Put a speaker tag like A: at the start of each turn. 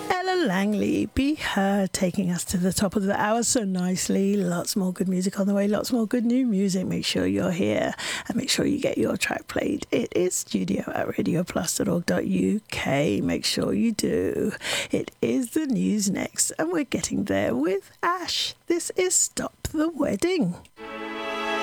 A: Ella Langley, Be Her, taking us to the top of the hour so nicely. Lots more good music on the way, lots more good new music. Make sure you're here and make sure you get your track played. It is studio@radioplus.org.uk. Make sure you do. It is the news next, and we're getting there with Ash. This is Stop the Wedding.